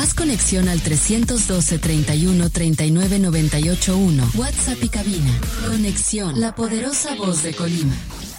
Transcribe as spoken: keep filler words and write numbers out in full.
Haz conexión al trescientos doce, treinta y uno, treinta y nueve, noventa y ocho, uno. WhatsApp y cabina. Conexión, la poderosa voz de Colima.